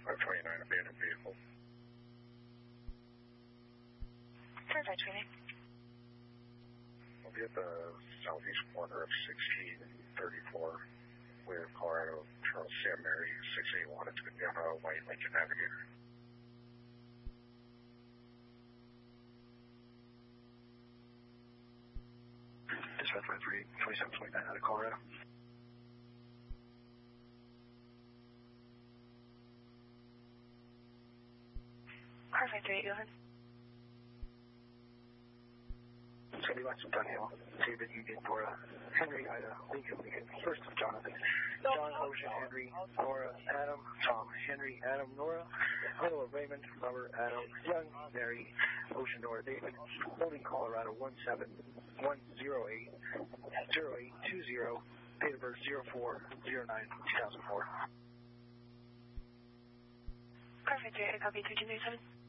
529 abandoned vehicle. Perfect, Winnie. We'll be at the southeast corner of 16 and 34 with Colorado Charles Sam Mary 681. It's going to be on a white Lincoln Navigator. Dispatch 53, 2729 out of Colorado. Perfect, 381. It's going to be Lexington Dunhill, David Union, Nora, Henry, Ida, Lincoln, first of Jonathan, John, Ocean, Henry, Nora, Adam, Tom, Henry, Adam, Nora, middle of Raymond, Robert, Adam, Young, Mary, Ocean, Nora, David, holding Colorado 17108 0820, date of birth 0409-2004. Perfect, 381, copy 3297.